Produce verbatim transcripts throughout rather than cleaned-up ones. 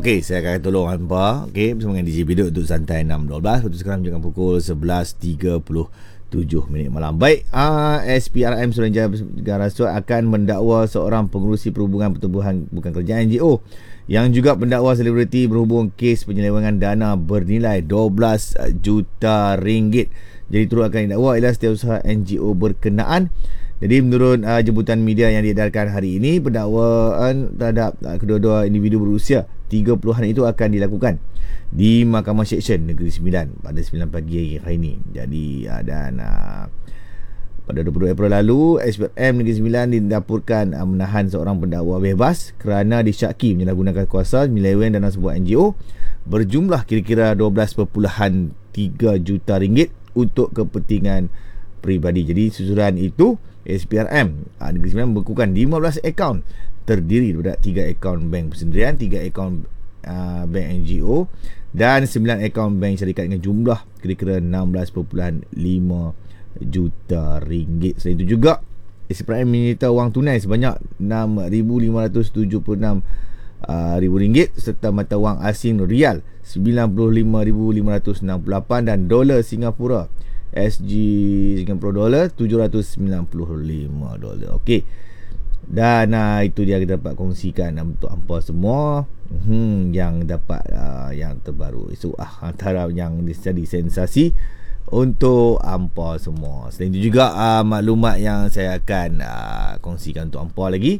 Okey, saya akan tolong hampa okey bersama dengan D J Biduk untuk santai enam dua belas. Waktu sekarang menunjukkan pukul sebelas tiga puluh tujuh minit malam. Baik, uh, S P R M Suruhanjaya Negara Rasuah akan mendakwa seorang pengurusi perhubungan pertubuhan bukan kerjaan N G O yang juga pendakwa selebriti berhubung kes penyelewengan dana bernilai dua belas juta ringgit. Jadi turut akan didakwa ialah setiausaha N G O berkenaan. Jadi menurut uh, jemputan media yang diedarkan hari ini, pendakwaan terhadap uh, kedua-dua individu berusia tiga puluhan itu akan dilakukan di Mahkamah Seksyen Negeri Sembilan pada sembilan pagi hari ini. Jadi uh, dan uh, pada dua puluh April lalu, S P R M Negeri Sembilan didapurkan uh, menahan seorang pendakwa bebas kerana disyaki menyalahgunakan kuasa menyeleweng dana sebuah N G O berjumlah kira-kira dua belas perpuluhan tiga juta ringgit untuk kepentingan peribadi. Jadi susulan itu S P R M uh, Negeri Sembilan membekukan lima belas akaun terdiri daripada tiga akaun bank persendirian, tiga akaun uh, bank N G O dan sembilan akaun bank syarikat dengan jumlah kira-kira enam belas perpuluhan lima juta ringgit. Selain itu juga S P R M menyita wang tunai sebanyak enam ribu lima ratus tujuh puluh enam uh, ribu ringgit serta mata wang asing rial sembilan puluh lima ribu lima ratus enam puluh lapan dan dolar Singapura S G Singapura dolar tujuh ratus sembilan puluh lima dolar. Okey. Dan uh, itu dia kita dapat kongsikan uh, untuk hampa semua hmm, yang dapat uh, yang terbaru. Itu uh, antara yang jadi sensasi untuk hampa semua. Selain itu juga uh, maklumat yang saya akan uh, kongsikan untuk hampa lagi.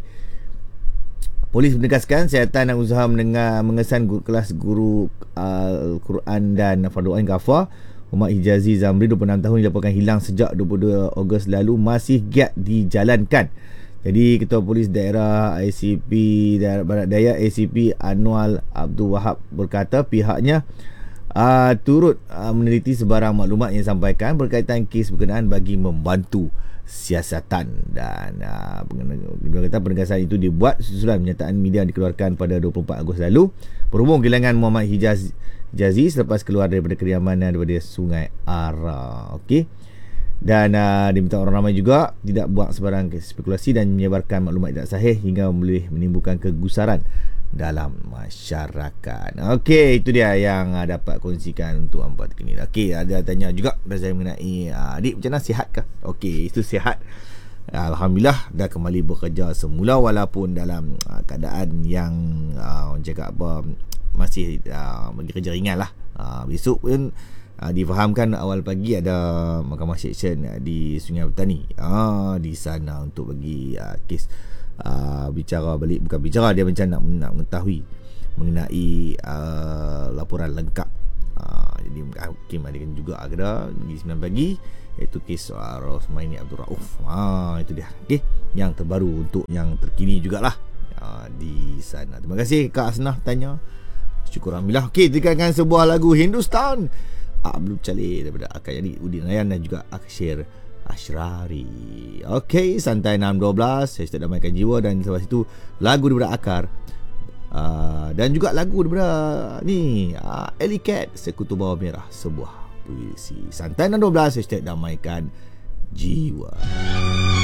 Polis menegaskan siasatan dan usaha mendengar mengesan guru, kelas guru uh, Al-Quran dan Fardu Ain Ghafar Muhammad Hijazi Zamri dua puluh enam tahun dilaporkan hilang sejak dua puluh dua Ogos lalu masih giat dijalankan. Jadi Ketua Polis Daerah A C P Daerah Barat Daya A C P Anwar Abdul Wahab berkata pihaknya uh, turut uh, meneliti sebarang maklumat yang disampaikan berkaitan kes berkenaan bagi membantu siasatan. Dan uh, dia kata penegasan itu dibuat susulan pernyataan media yang dikeluarkan pada dua puluh empat Ogos lalu berhubung kehilangan Muhammad Hijaz Jazi selepas keluar daripada kediamannya daripada Sungai Ara. Okey. Dan uh, diminta orang ramai juga tidak buat sebarang spekulasi dan menyebarkan maklumat tidak sahih hingga boleh menimbulkan kegusaran dalam masyarakat. Okey, itu dia yang uh, dapat kongsikan untuk hampa terkini. Okey, ada tanya juga pada saya mengenai uh, adik macam mana, sihat ke? Okey, itu sihat. Alhamdulillah dah kembali bekerja semula walaupun dalam uh, keadaan yang uh, orang cakap apa masih uh, bagi kerja ringan lah. Uh, besok pun uh, difahamkan awal pagi ada Mahkamah Seksyen uh, di Sungai Petani uh, di sana untuk bagi uh, kes uh, bicara balik, bukan bicara, dia macam nak, nak mengetahui mengenai uh, laporan lengkap. Uh, jadi Hakim ada juga ada di sembilan pagi iaitu kes uh, Rosmaini Abdul Rauf. Ah, itu dia. Okey, yang terbaru untuk yang terkini jugalah uh, di sana. Terima kasih Kak Asnah tanya. Syukur Alhamdulillah. Okey, dengarkan sebuah lagu Hindustan Abdul Jalil daripada Akak Yani Udin Rayyan dan juga Akshir Ashrari. Okey, santai enam dua belas hashtag damaikan jiwa dan selepas itu lagu daripada Akar uh, dan juga lagu daripada ni uh, Ellie Cat Sekutu Bawah Merah, sebuah puisi. Santai enam dua belas hashtag damaikan jiwa.